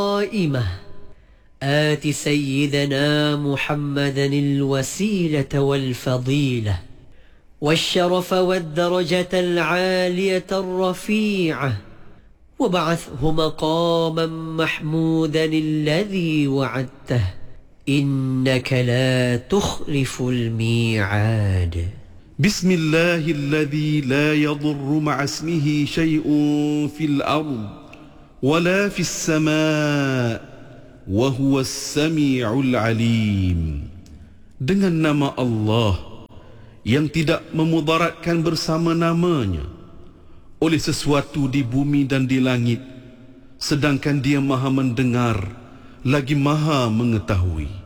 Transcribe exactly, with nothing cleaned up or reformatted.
قائمة آت سيدنا محمدا الوسيلة والفضيلة والشرف والدرجة العالية الرفيعة وبعثه مقاما محمودا الذي وعدته إنك لا تخلف الميعاد. بسم الله الذي لا يضر مع اسمه شيء في الأرض ولا في السماء وهو السميع العليم. Dengan nama Allah yang tidak memudaratkan bersama namanya oleh sesuatu di bumi dan di langit, sedangkan Dia Maha mendengar lagi Maha mengetahui.